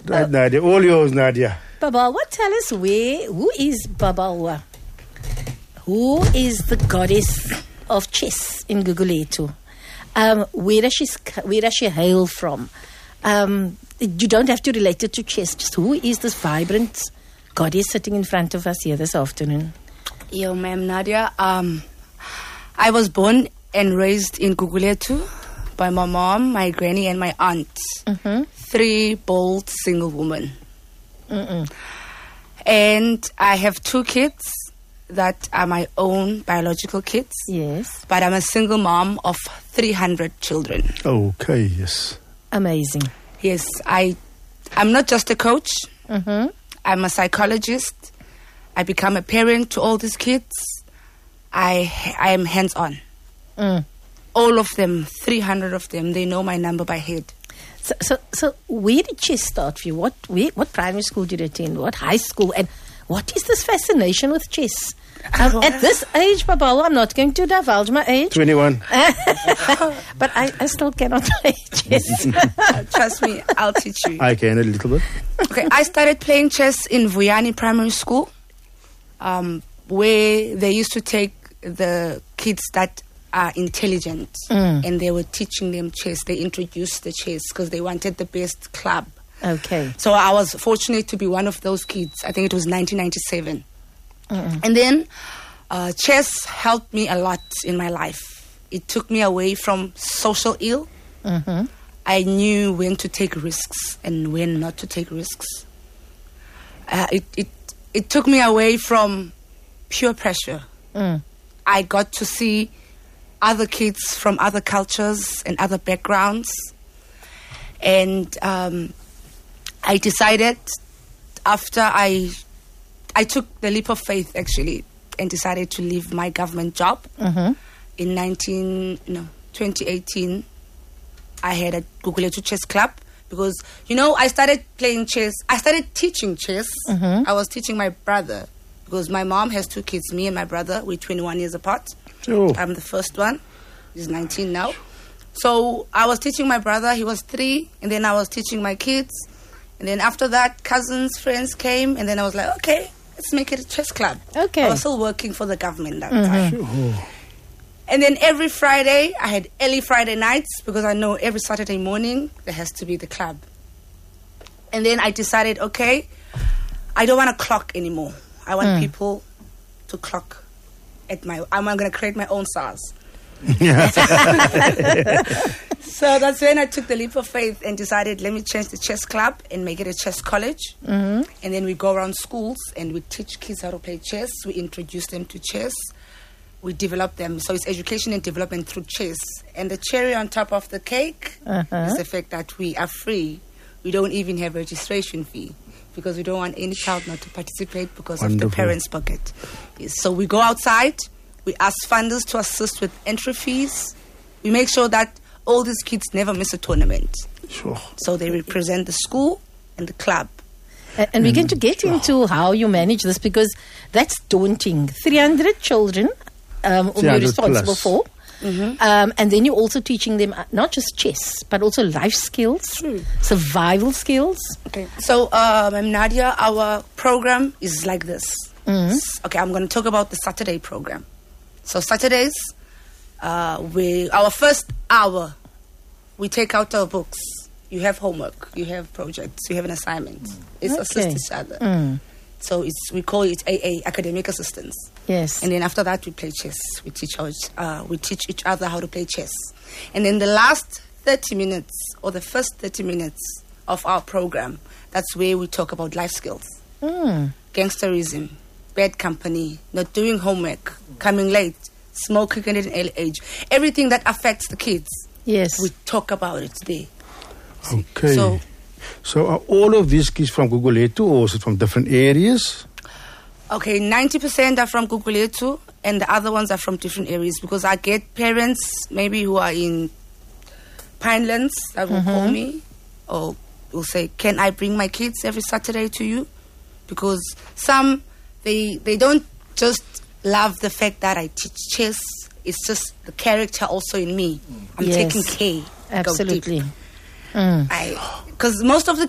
Right, Nadia. All yours, Nadia. Babalwa, tell us who is Babalwa? Who is the goddess of chess in Gugulethu? Where does she hail from? You don't have to relate it to chess. Just who is this vibrant goddess sitting in front of us here this afternoon? Yo, ma'am, Nadia. I was born and raised in Gugulethu by my mom, my granny, and my aunt. Mm-hmm. 3 bold single women. And I have 2 kids that are my own biological kids. Yes. But I'm a single mom of 300 children. Okay, yes. Amazing. Yes, I'm not just a coach. Mm-hmm. I'm a psychologist. I become a parent to all these kids. I am hands-on. All of them, 300 of them, they know my number by head. So where did chess start for you? What primary school did you attend? What high school? And what is this fascination with chess? At this age, Babalwa, I'm not going to divulge my age. 21. But I still cannot play chess. Trust me, I'll teach you. I can a little bit. Okay, I started playing chess in Vuyani Primary School, where they used to take the kids that are intelligent and they were teaching them chess. They introduced the chess because they wanted the best club. Okay. So I was fortunate to be one of those kids. I think it was 1997. And then chess helped me a lot in my life. It took me away from social ill. I knew when to take risks and when not to take risks. It took me away from pure pressure. I got to see other kids from other cultures and other backgrounds. And I decided after I took the leap of faith, actually, and decided to leave my government job. In 2018, I had a Gugulethu Chess Club because, I started playing chess. I started teaching chess. I was teaching my brother because my mom has 2 kids, me and my brother. We're 21 years apart. Oh. I'm the first one. He's 19 now. So I was teaching my brother. He was 3. And then I was teaching my kids. And then after that, cousins, friends came. And then I was like, okay, let's make it a chess club. Okay. I was still working for the government that time. Sure. And then every Friday, I had early Friday nights because I know every Saturday morning there has to be the club. And then I decided, okay, I don't want to clock anymore. I want people to clock at I'm going to create my own SARS. So that's when I took the leap of faith and decided, let me change the chess club and make it a chess college. And then we go around schools and we teach kids how to play chess. We introduce them to chess. We develop them. So it's education and development through chess. And the cherry on top of the cake is the fact that we are free. We don't even have a registration fee because we don't want any child not to participate because of the parents' pocket. So we go outside. We ask funders to assist with entry fees. We make sure that all these kids never miss a tournament. Sure. So they represent the school and the club. And we're going to get into how you manage this because that's daunting. 300 children whom you're responsible for. And then you're also teaching them not just chess, but also life skills, survival skills. Okay. So, Nadia, our program is like this. Okay, I'm going to talk about the Saturday program. So Saturdays, our first hour, we take out our books. You have homework, you have projects, you have an assignment. It's assist each other. So we call it AA, academic assistance. Yes. And then after that, we play chess. We teach each other how to play chess. And then the last 30 minutes or the first 30 minutes of our program, that's where we talk about life skills. Gangsterism, bad company, not doing homework, coming late, smoking at an early age. Everything that affects the kids. Yes. We talk about it there. Okay. So are all of these kids from Gugulethu or is it from different areas? Okay, 90% are from Gugulethu and the other ones are from different areas because I get parents maybe who are in Pinelands that will call me or will say, can I bring my kids every Saturday to you? Because some, they don't just love the fact that I teach chess. It's just the character also in me. I'm taking care. Absolutely. Because most of the